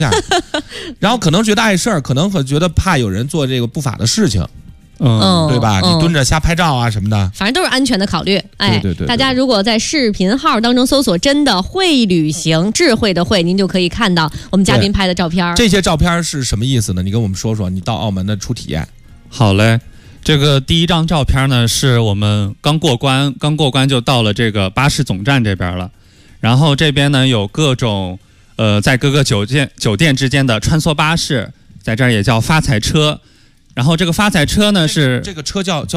然后可能觉得碍事儿，可能会觉得怕有人做这个不法的事情，对吧？你蹲着瞎拍照啊什么的， 反正都是安全的考虑。哎， 对， 大家如果在视频号当中搜索“真的会旅行”，智慧的慧，您就可以看到我们嘉宾拍的照片。 这些照片是什么意思呢？你跟我们说说，你到澳门的初体验。 好嘞。这个第一张照片呢，是我们刚过关就到了这个巴士总站这边了，然后这边呢有各种在各个酒店之间的穿梭巴士，在这儿也叫发财车，然后这个发财车呢是这个车叫